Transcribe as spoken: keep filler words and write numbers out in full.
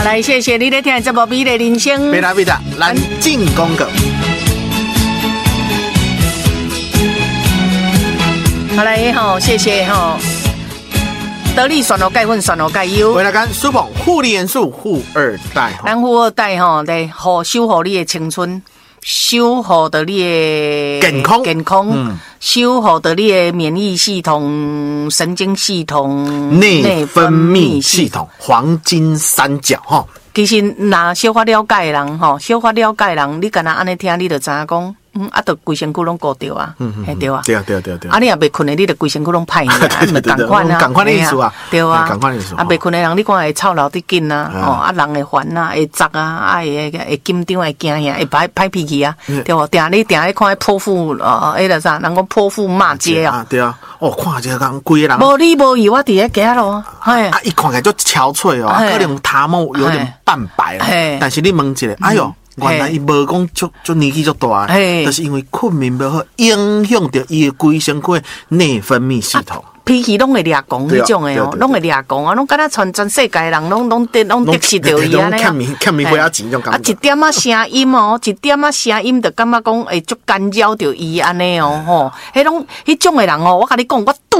来，谢谢你咧听这部《美丽人生》。 贝拉贝达，咱进广告。 好来吼，谢谢吼。得力选罗钙粉，选罗钙优。 为了干舒捧护理元素富二代， 咱富二代吼，来好守护你的青春，守护着你的健康， 健康，嗯，守护着你的免疫系统、神经系统、 内分泌系统，黄金三角吼。 其实，若小可了解的人吼，小可了解的人，你敢若安尼听，你就知影讲。嗯，啊，就规身躯拢顾着啊，嗯嗯，对啊， 对啊，对啊，对啊，对啊，你也袂困的，你就规身躯拢歹呢，啊，咪同款啊， 同款的意思啊， 对啊， 同款的意思。 啊，袂困的人，你看会操劳得紧啊，哦，啊，人会烦啊，会杂啊，啊，会会紧张，会惊吓，会歹歹脾气啊，对无？定你定咧看泼妇，呃，迄个啥，人讲泼妇骂街啊， 对啊，哦，看这个人规个人， 无理无义，我伫咧街咯， 哎，啊，一看起来就憔悴哦，可能头毛有点半白了，但是你问一下，哎呦。原来伊无讲足足年纪足大，就是因为困眠不好，影响到伊的规身躯内分泌系统， 脾气拢会掠讲迄种的哦，拢会掠讲啊，拢敢若全全世界人拢拢得拢得失到伊安尼啊， 欠米花钱种感觉。 啊，一点仔声音哦，一点仔声音就感觉讲会足干扰到伊安尼哦，吼，迄种迄种的人哦，我甲你讲，我。